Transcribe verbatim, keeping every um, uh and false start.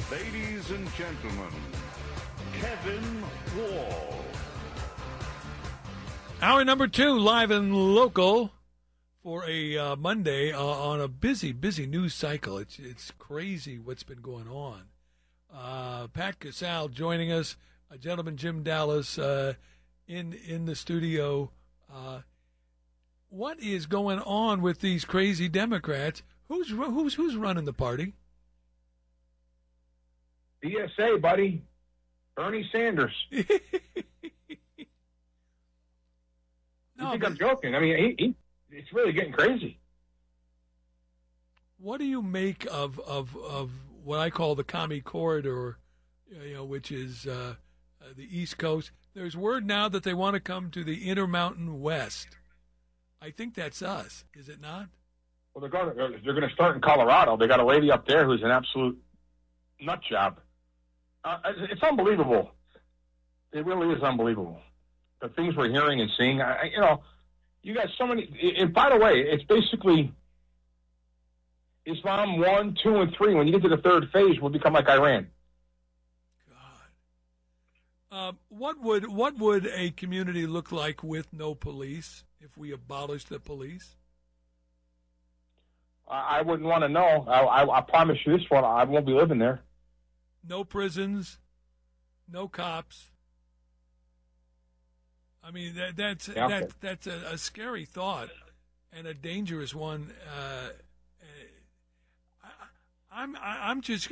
Ladies and gentlemen, Kevin Wall. Hour number two, live and local for a uh, Monday uh, on a busy, busy news cycle. It's it's crazy what's been going on. Uh, Pat Casale joining us, a gentleman, Jim Dallas, uh, in in the studio. Uh, what is going on with these crazy Democrats? Who's who's who's running the party? D S A, buddy. Bernie Sanders. No, You think but I'm joking? I mean, he, he, it's really getting crazy. what do you make of of of what I call the commie corridor, you know, which is uh, uh, the East Coast? There's word now that they want to come to the Intermountain West. I think that's us, is it not? Well, they're going. To, they're going to start in Colorado. They got a lady up there who's an absolute nut job. Uh, it's unbelievable. It really is unbelievable. The things we're hearing and seeing. I, you know, you got so many. And by the way, it's basically Islam one, two, and three. When you get to the third phase, we'll become like Iran. God, uh, what would what would a community look like with no police if we abolished the police? I, I wouldn't want to know. I, I, I promise you this one. I won't be living there. No prisons, no cops. I mean, that, that's Yeah. that, that's a, a scary thought and a dangerous one. Uh, I, I'm I'm just